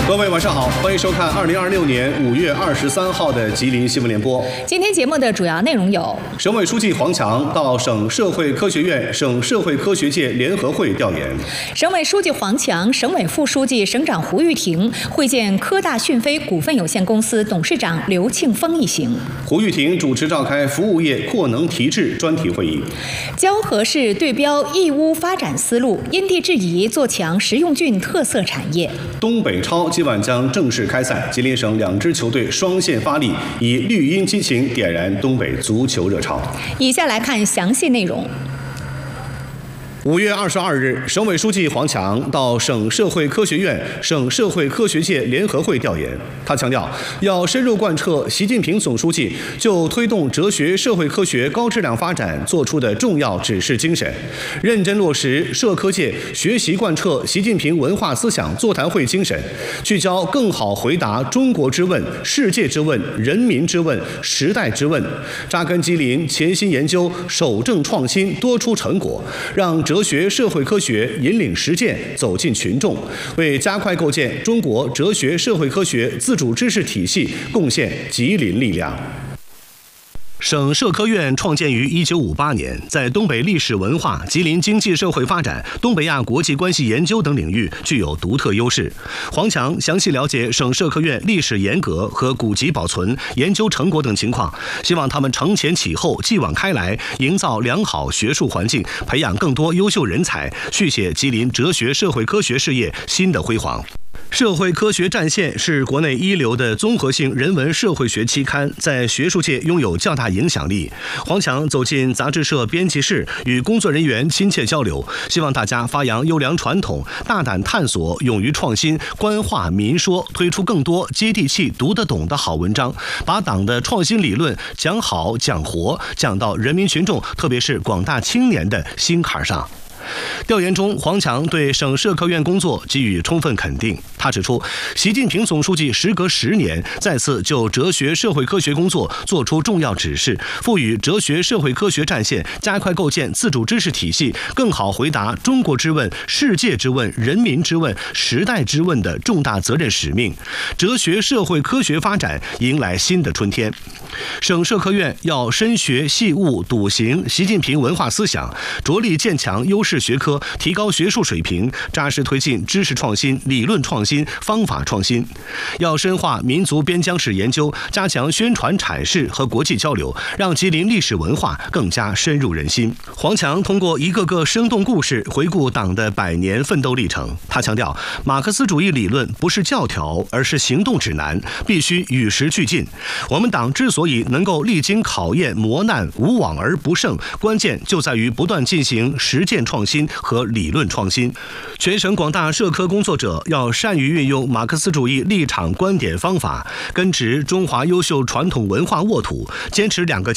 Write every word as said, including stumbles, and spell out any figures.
各位晚上好，欢迎收看二零二六年五月二十三号的吉林新闻联播。 今天节目的主要内容有： 省委书记黄强到省社会科学院、省社会科学界联合会调研； 省委书记黄强、省委副书记、省长胡玉婷会见科大讯飞股份有限公司董事长刘庆峰一行。 胡玉婷主持召开服务业扩能提质专题会议。 蛟河市对标义乌发展思路，因地制宜做强实用郡特色产业。 东北超今晚将正式开赛，吉林省两支球队双线发力，以绿茵激情点燃东北足球热潮。 以下来看详细内容。 五月二十二日，省委书记黄强到省社会科学院、省社会科学界联合会调研。他强调，要深入贯彻习近平总书记就推动哲学社会科学高质量发展作出的重要指示精神，认真落实社科界学习贯彻习近平文化思想座谈会精神，聚焦更好回答中国之问、世界之问、人民之问、时代之问，扎根吉林，潜心研究，守正创新，多出成果，让哲学社会科学引领实践走进群众，为加快构建中国哲学社会科学自主知识体系贡献吉林力量。省社科院创建于一九五八年，在东北历史文化、吉林经济社会发展、东北亚国际关系研究等领域具有独特优势。黄强详细了解省社科院历史沿革和古籍保存、研究成果等情况，希望他们承前启后、继往开来，营造良好学术环境，培养更多优秀人才，续写吉林哲学社会科学事业新的辉煌。社会科学战线是国内一流的综合性人文社会学期刊，在学术界拥有较大影响力。黄强走进杂志社编辑室，与工作人员亲切交流，希望大家发扬优良传统，大胆探索，勇于创新，官话民说，推出更多接地气、读得懂的好文章，把党的创新理论讲好、讲活，讲到人民群众，特别是广大青年的心坎上。调研中，黄强对省社科院工作给予充分肯定。他指出，习近平总书记时隔十年再次就哲学社会科学工作作出重要指示，赋予哲学社会科学战线加快构建自主知识体系，更好回答中国之问、世界之问、人民之问、时代之问的重大责任使命。哲学社会科学发展迎来新的春天。省社科院要深学细悟笃行习近平文化思想，着力建强优势学科，提高学术水平，扎实推进知识创新、理论创新、方法创新。要深化民族边疆史研究，加强宣传阐释和国际交流，让吉林历史文化更加深入人心。黄强通过一个个生动故事回顾党的百年奋斗历程。他强调，马克思主义理论不是教条，而是行动指南，必须与时俱进。我们党之所以能够历经考验磨难，无往而不胜，关键就在于不断进行实践创新和理论创新。全省广大社科工作者要善于运用马克思主义立场、观点、方法，根植中华优秀传统文化沃土，坚持两个